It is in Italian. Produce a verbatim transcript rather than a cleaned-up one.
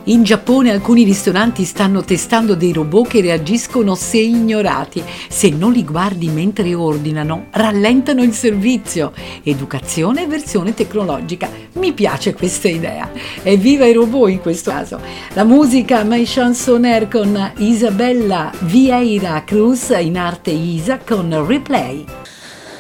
In Giappone alcuni ristoranti stanno testando dei robot che reagiscono se ignorati. Se non li guardi mentre ordinano, rallentano il servizio. Educazione versione tecnologica. Mi piace questa idea. Evviva i robot in questo caso. La musica My Chansoner con Isabella Vieira Cruz, in arte Isa, con Replay.